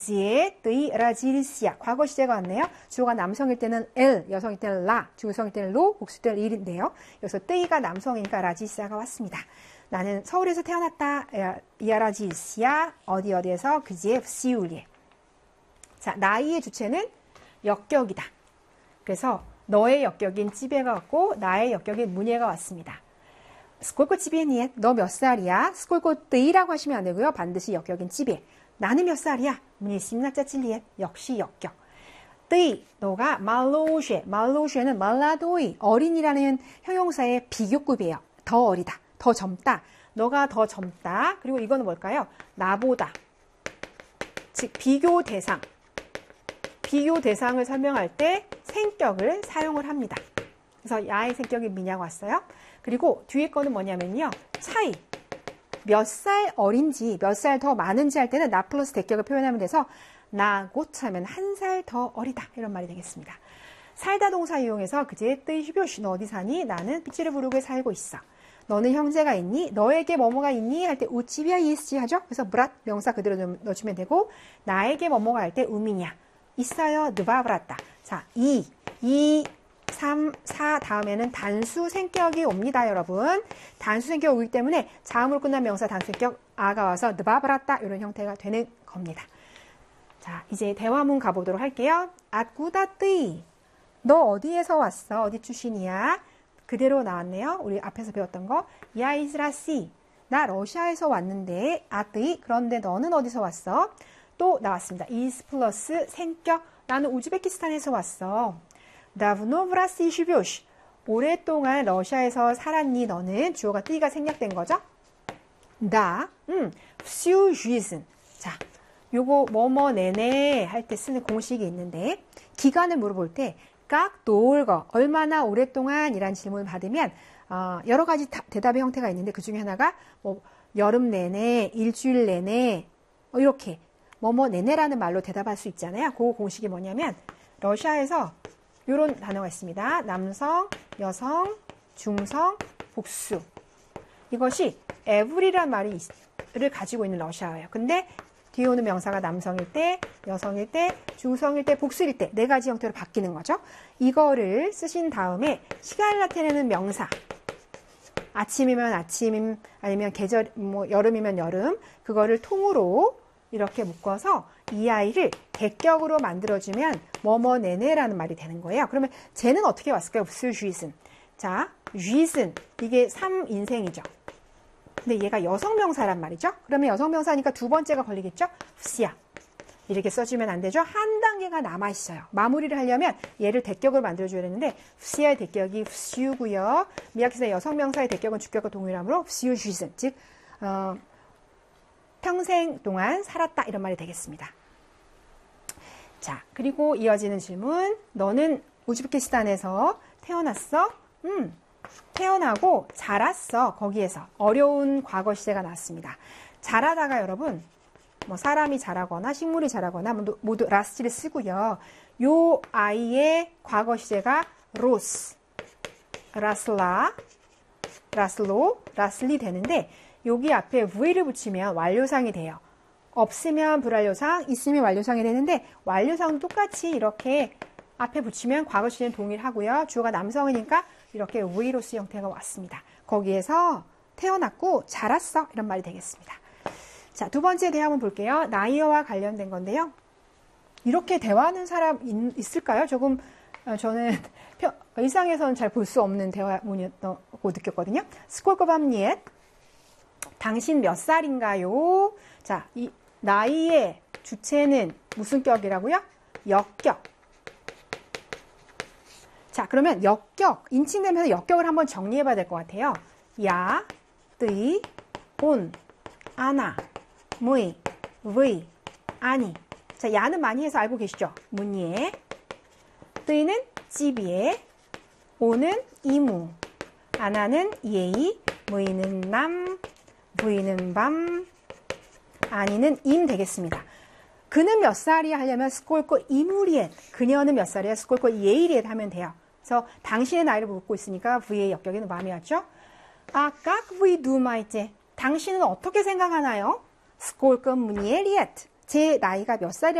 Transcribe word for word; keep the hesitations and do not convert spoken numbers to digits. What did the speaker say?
지에 뜨이 라지리시아. 과거 시제가 왔네요. 주어가 남성일 때는 엘, 여성일 때는 라, 중성일 때는 로, 복수일 때는 일인데요. 여기서 뜨이가 남성이니까 라지리시아가 왔습니다. 나는 서울에서 태어났다. 이아라지리시아. 어디 어디에서 그지에 시울리에. 자, 나이의 주체는 역격이다. 그래서 너의 역격인 찌베가 왔고 나의 역격인 문예가 왔습니다. 스콜코 찌베니에 너 몇 살이야? 스콜코 뜨이라고 하시면 안 되고요. 반드시 역격인 찌베. 나는 몇 살이야? 문예 심나짜 찔리에 역시 역격. 뜨이 너가 말로쉐. 말로쉐는 말라도이 어린이라는 형용사의 비교급이에요. 더 어리다. 더 젊다. 너가 더 젊다. 그리고 이거는 뭘까요? 나보다. 즉 비교 대상. 비교 대상을 설명할 때 생격을 사용을 합니다. 그래서 야의 생격이 미냐가 왔어요. 그리고 뒤에 거는 뭐냐면요. 차이. 몇 살 어린지 몇 살 더 많은지 할 때는 나 플러스 대격을 표현하면 돼서 나 고차면 한 살 더 어리다. 이런 말이 되겠습니다. 살다 동사 이용해서 그제 뜨이 휴교시 너 어디 사니? 나는 삐치르부르크에 살고 있어. 너는 형제가 있니? 너에게 뭐뭐가 있니? 할 때 우치비아 이에스지 하죠. 그래서 브랏 명사 그대로 넣어주면 되고 나에게 뭐뭐가 할 때 우미냐. 있어요. 느바브랐다. 자, 이, 이, 삼, 사 다음에는 단수 생격이 옵니다, 여러분. 단수 생격이 오기 때문에 자음으로 끝난 명사 단수 생격 아가 와서 느바브랐다 이런 형태가 되는 겁니다. 자, 이제 대화문 가보도록 할게요. 아꾸다뜨이 너 어디에서 왔어? 어디 출신이야? 그대로 나왔네요. 우리 앞에서 배웠던 거. 야이스라시 나 러시아에서 왔는데 아뜨이 그런데 너는 어디서 왔어? 또 나왔습니다. 이스 플러스 생격 나는 우즈베키스탄에서 왔어. 다브노브라시 슈뷰시 오랫동안 러시아에서 살았니 너는? 주어가 뜨이가 생략된 거죠. 다, 음, 슈쥐슨 자, 요거 뭐뭐 내내 할 때 쓰는 공식이 있는데 기간을 물어볼 때 깍 돌거 얼마나 오랫동안 이란 질문을 받으면 어, 여러 가지 다, 대답의 형태가 있는데 그 중에 하나가 뭐 여름 내내, 일주일 내내 어, 이렇게 뭐뭐 내내라는 말로 대답할 수 있잖아요. 그 공식이 뭐냐면 러시아에서 이런 단어가 있습니다. 남성, 여성, 중성, 복수. 이것이 every란 말을 가지고 있는 러시아어예요. 근데 뒤에 오는 명사가 남성일 때, 여성일 때, 중성일 때, 복수일 때 네 가지 형태로 바뀌는 거죠. 이거를 쓰신 다음에 시간을 나타내는 명사. 아침이면 아침, 아니면 계절, 뭐 여름이면 여름. 그거를 통으로 이렇게 묶어서 이 아이를 대격으로 만들어주면 뭐뭐 내내라는 말이 되는 거예요. 그러면 쟤는 어떻게 왔을까요? 슈쥐슨. 자, 쥐슨. 이게 삼 인생이죠. 근데 얘가 여성명사란 말이죠. 그러면 여성명사니까 두 번째가 걸리겠죠? 후시야. 이렇게 써주면 안 되죠. 한 단계가 남아있어요. 마무리를 하려면 얘를 대격을 만들어줘야 되는데 후시야의 대격이 후시우고요. 미약해서 여성명사의 대격은 주격과 동일하므로 후시우 쥐슨. 즉 어, 평생 동안 살았다 이런 말이 되겠습니다. 자, 그리고 이어지는 질문. 너는 우즈베키스탄에서 태어났어? 음, 태어나고 자랐어. 거기에서 어려운 과거 시제가 나왔습니다. 자라다가 여러분 뭐 사람이 자라거나 식물이 자라거나 모두, 모두 라스지를 쓰고요. 요 아이의 과거 시제가 로스, 라슬라, 라슬로, 라슬리 되는데 여기 앞에 v를 붙이면 완료상이 돼요. 없으면 불완료상, 있으면 완료상이 되는데 완료상은 똑같이 이렇게 앞에 붙이면 과거 시제는 동일하고요. 주어가 남성이니까 이렇게 v로스 형태가 왔습니다. 거기에서 태어났고 자랐어 이런 말이 되겠습니다. 자, 두 번째 대화 한번 볼게요. 나이어와 관련된 건데요. 이렇게 대화하는 사람 있, 있을까요? 조금 어, 저는 일상에서는 잘 볼 수 없는 대화문이었다고 느꼈거든요. 스콜코 밤니엣 당신 몇 살인가요? 자, 이 나이의 주체는 무슨 격이라고요? 역격. 자, 그러면 역격, 인칭되면서 역격을 한번 정리해 봐야 될 것 같아요. 야, 뜨이, 온, 아나, 무이, 브이, 아니. 자, 야는 많이 해서 알고 계시죠? 문예. 뜨이는 찌비에, 오는 이무, 아나는 예이, 무이는 남, 브이는 밤, 아니는 임 되겠습니다. 그는 몇 살이야 하려면 스콜코 이무리엣, 그녀는 몇 살이야? 스콜코 예이리엣 하면 돼요. 그래서 당신의 나이를 묻고 있으니까 V의 역격에는 마음이 왔죠. 아, как вы думаете? 당신은 어떻게 생각하나요? 스콜코 무니에리엣. 제 나이가 몇 살이라고